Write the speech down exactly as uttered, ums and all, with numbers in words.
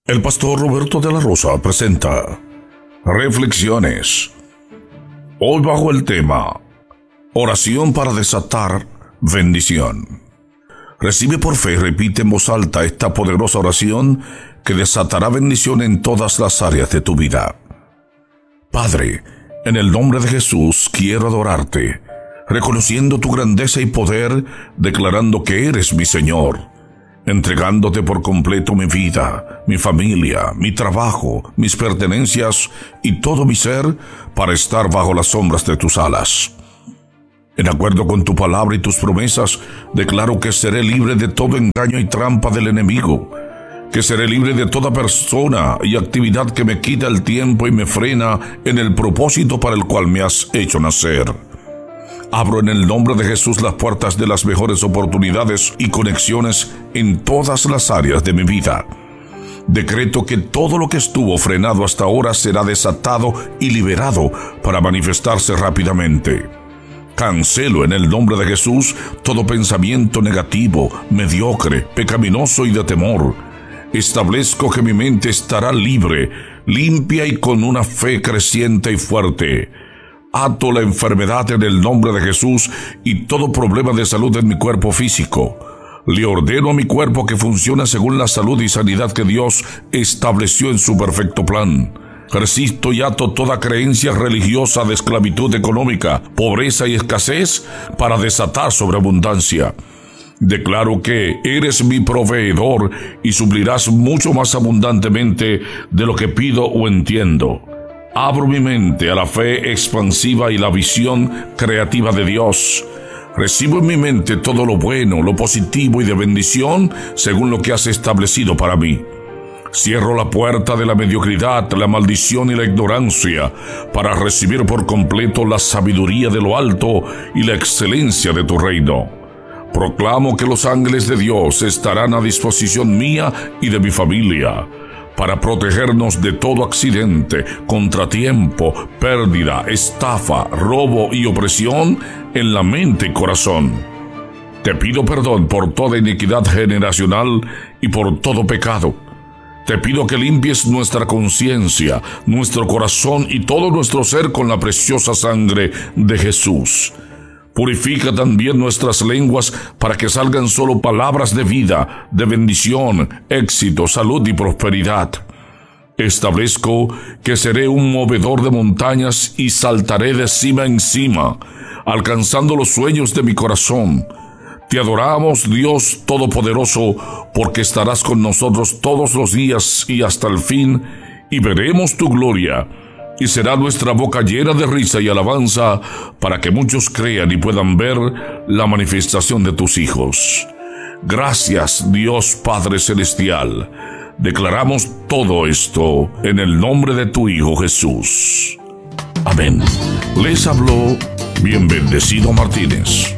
El pastor Roberto de la Rosa presenta Reflexiones. Hoy bajo el tema Oración para desatar bendición. Recibe por fe y repite en voz alta esta poderosa oración que desatará bendición en todas las áreas de tu vida. Padre, en el nombre de Jesús quiero adorarte, reconociendo tu grandeza y poder, declarando que eres mi Señor, entregándote por completo mi vida, mi familia, mi trabajo, mis pertenencias y todo mi ser para estar bajo las sombras de tus alas. En acuerdo con tu palabra y tus promesas, declaro que seré libre de todo engaño y trampa del enemigo, que seré libre de toda persona y actividad que me quita el tiempo y me frena en el propósito para el cual me has hecho nacer. Abro en el nombre de Jesús las puertas de las mejores oportunidades y conexiones en todas las áreas de mi vida. Decreto que todo lo que estuvo frenado hasta ahora será desatado y liberado para manifestarse rápidamente. Cancelo en el nombre de Jesús todo pensamiento negativo, mediocre, pecaminoso y de temor. Establezco que mi mente estará libre, limpia y con una fe creciente y fuerte. Ato la enfermedad en el nombre de Jesús y todo problema de salud en mi cuerpo físico. Le ordeno a mi cuerpo que funcione según la salud y sanidad que Dios estableció en su perfecto plan. Resisto y ato toda creencia religiosa de esclavitud económica, pobreza y escasez para desatar sobreabundancia. Declaro que eres mi proveedor y suplirás mucho más abundantemente de lo que pido o entiendo. Abro mi mente a la fe expansiva y la visión creativa de Dios. Recibo en mi mente todo lo bueno, lo positivo y de bendición según lo que has establecido para mí. Cierro la puerta de la mediocridad, la maldición y la ignorancia para recibir por completo la sabiduría de lo alto y la excelencia de tu reino. Proclamo que los ángeles de Dios estarán a disposición mía y de mi familia para protegernos de todo accidente, contratiempo, pérdida, estafa, robo y opresión en la mente y corazón. Te pido perdón por toda iniquidad generacional y por todo pecado. Te pido que limpies nuestra conciencia, nuestro corazón y todo nuestro ser con la preciosa sangre de Jesús. Purifica también nuestras lenguas para que salgan solo palabras de vida, de bendición, éxito, salud y prosperidad. Establezco que seré un movedor de montañas y saltaré de cima en cima, alcanzando los sueños de mi corazón. Te adoramos, Dios Todopoderoso, porque estarás con nosotros todos los días y hasta el fin, y veremos tu gloria. Y será nuestra boca llena de risa y alabanza para que muchos crean y puedan ver la manifestación de tus hijos. Gracias, Dios Padre Celestial. Declaramos todo esto en el nombre de tu Hijo Jesús. Amén. Les habló Bien Bendecido Martínez.